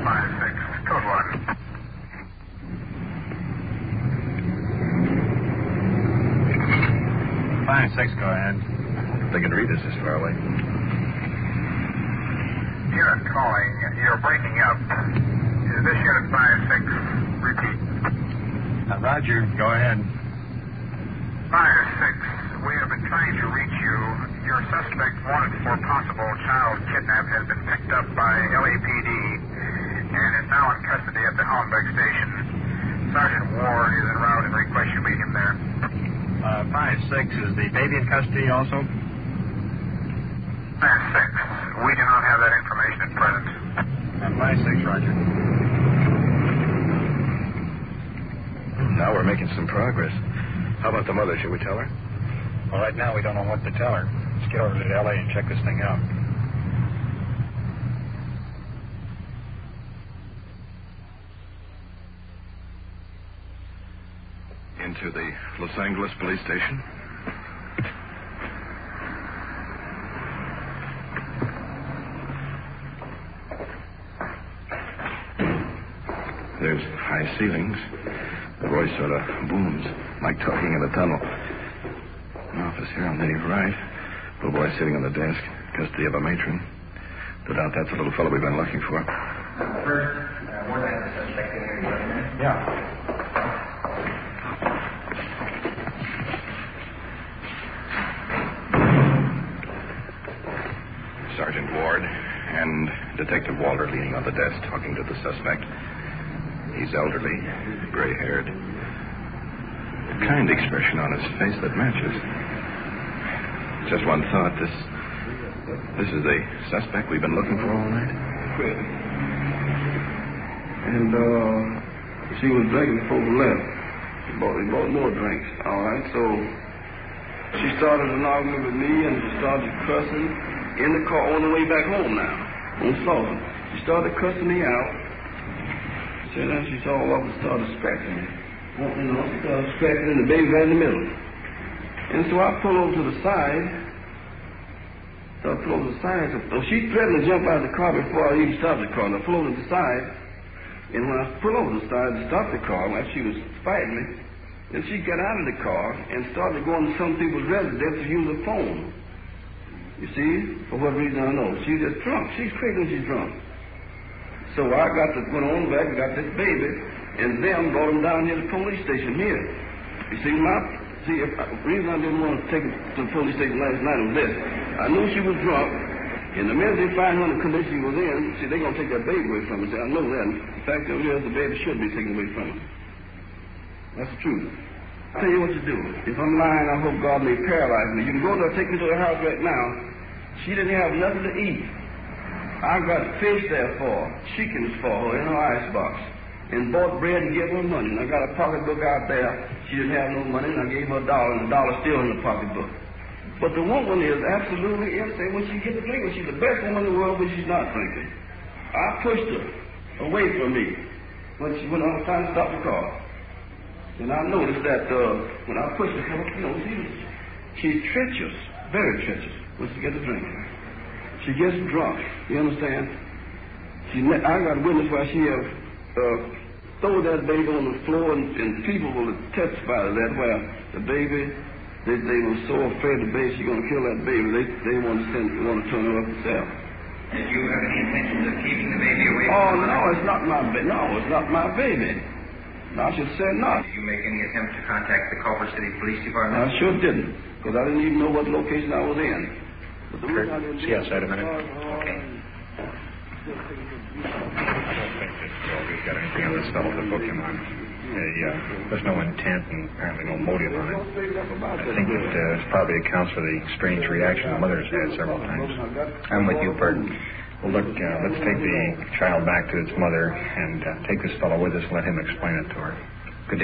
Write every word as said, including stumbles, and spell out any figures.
five six, code one. five six, go ahead. They can read us this far away. Unit calling. You're breaking up. Is this unit five six? Repeat. Uh, Roger, go ahead. five six, we have been trying to reach you. Your suspect wanted for possible child kidnap has been picked up by L A P D and is now in custody at the Hollenbeck station. Sergeant Ward is en route and requests you meet him there. Uh, five six, is the baby in custody also? five six, we do not have that information at present. Uh, five six, Roger. Now we're making some progress. How about the mother? Should we tell her? Well, right now we don't know what to tell her. Let's get over to L A and check this thing out. Into the Los Angeles police station. There's high ceilings. The voice sort of booms, like talking in a tunnel. An office here on the right. Little boy sitting on the desk, custody of a matron. No doubt that's the little fellow we've been looking for. First, uh, more than the suspect in here, you Yeah. Sergeant Ward and Detective Walter leaning on the desk talking to the suspect. He's elderly, gray-haired. A kind expression on his face that matches. Just one thought. This this is the suspect we've been looking for all night? Quit. And, uh, she was drinking before we left. She bought, we bought more drinks, all right? So she started an argument with me, and she started cussing in the car on the way back home now, on Slauson. She started cussing me out. So then she saw all of us started scratching me. Well, you know, she started scratching, and the baby right in the middle. And so I pulled over to the side. So I pulled over to the side. So she threatened to jump out of the car before I even stopped the car. And I pulled over to the side. And when I pulled over to the side to stop the car, while she was fighting me, then she got out of the car and started going to some people's residence to use a phone. You see? For what reason, I don't know. She's just drunk. She's crazy when she's drunk. So I got to went on back and got this baby, and them brought him down here to the police station here. You see, my see, if, the reason I didn't want to take her to the police station last night was this. I knew she was drunk, and the minute they find her in the condition she was in, see, they're going to take that baby away from her. See, I know that. The fact of it is, the baby should be taken away from her. That's the truth. I'll tell you what to do. If I'm lying, I hope God may paralyze me. You can go there, take me to the house right now. She didn't have nothing to eat. I got fish there for her, chickens for her in her icebox, and bought bread and gave her money. And I got a pocketbook out there. She didn't have no money, and I gave her a dollar, and the dollar's still in the pocketbook. But the woman is absolutely insane when she gets drinking. She's the best woman in the world, but she's not drinking. I pushed her away from me when she when I was trying to stop the car. And I noticed that uh, when I pushed her, you know, she, she's treacherous, very treacherous when she gets a drink. She gets drunk, you understand? She, I got a witness where she have uh, thrown that baby on the floor, and, and people will testify to that, where the baby, they, they were so afraid the baby, she's going to kill that baby, they, they want to send, want to turn her up themselves. Did you have any intentions of keeping the baby away from Oh, her? no, it's not my baby. No, it's not my baby. I should say not. Did you make any attempt to contact the Culver City Police Department? I sure didn't, because I didn't even know what location I was in. But the Kurt, reason I didn't see do outside a minute. Okay. I don't think that uh, we've got anything on this fellow to book him on. Uh, yeah, there's no intent and apparently no motive on it. I think that uh, this probably accounts for the strange reaction the mother has had several times. I'm with you, Bert. Well, look, uh, let's take the child back to its mother and uh, take this fellow with us and let him explain it to her.